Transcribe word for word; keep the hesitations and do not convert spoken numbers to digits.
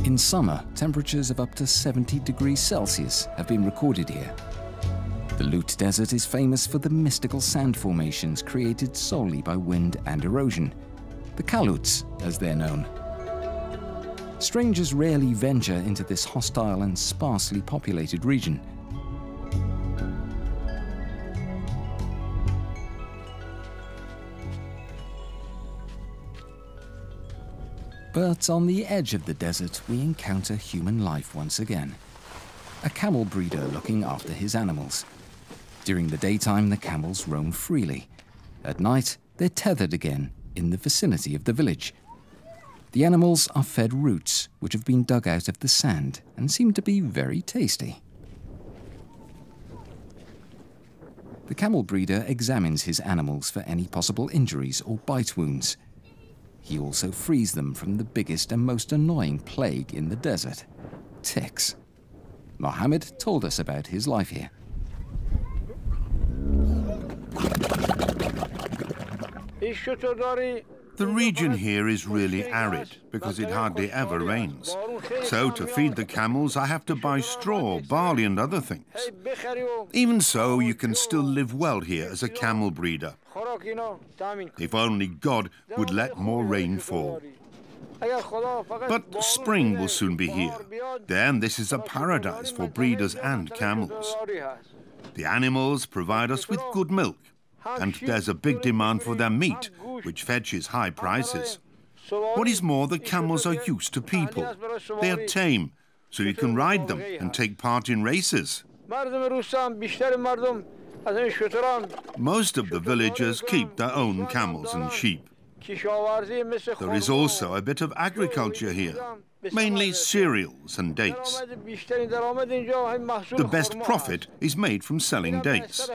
In summer, temperatures of up to seventy degrees Celsius have been recorded here. The Lut Desert is famous for the mystical sand formations created solely by wind and erosion, the Kaluts, as they're known. Strangers rarely venture into this hostile and sparsely populated region. But on the edge of the desert, we encounter human life once again. A camel breeder looking after his animals. During the daytime, the camels roam freely. At night, they're tethered again in the vicinity of the village. The animals are fed roots, which have been dug out of the sand and seem to be very tasty. The camel breeder examines his animals for any possible injuries or bite wounds. He also frees them from the biggest and most annoying plague in the desert, ticks. Mohammed told us about his life here. The region here is really arid because it hardly ever rains. So to feed the camels, I have to buy straw, barley and other things. Even so, you can still live well here as a camel breeder. If only God would let more rain fall. But spring will soon be here. Then this is a paradise for breeders and camels. The animals provide us with good milk, and there's a big demand for their meat, which fetches high prices. What is more, the camels are used to people. They are tame, so you can ride them and take part in races. Most of the villagers keep their own camels and sheep. There is also a bit of agriculture here, mainly cereals and dates. The best profit is made from selling dates.